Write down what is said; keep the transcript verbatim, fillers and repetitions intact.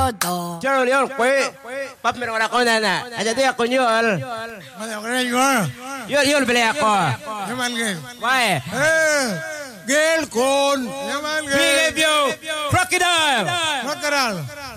todo. Yo León, pues, pas meron ako na na. Aja dia ako nyol. Mana kena jual? Yol yol beli ako. Yaman gel. Why? Eh, gel kon. Yaman gel. Big view. Crocodile. Crocodile.